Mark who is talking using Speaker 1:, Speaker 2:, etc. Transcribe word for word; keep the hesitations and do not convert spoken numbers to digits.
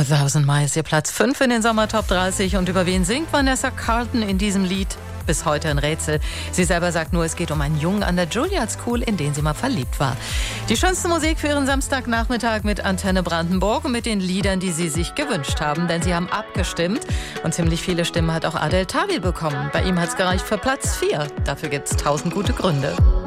Speaker 1: A Thousand Miles, ihr Platz fünf in den Sommer-Top dreißig. Und über wen singt Vanessa Carlton in diesem Lied? Bis heute ein Rätsel. Sie selber sagt nur, es geht um einen Jungen an der Juilliard School, in den sie mal verliebt war. Die schönste Musik für Ihren Samstagnachmittag mit Antenne Brandenburg und mit den Liedern, die Sie sich gewünscht haben. Denn Sie haben abgestimmt und ziemlich viele Stimmen hat auch Adel Tawil bekommen. Bei ihm hat es gereicht für Platz vier. Dafür gibt es tausend gute Gründe.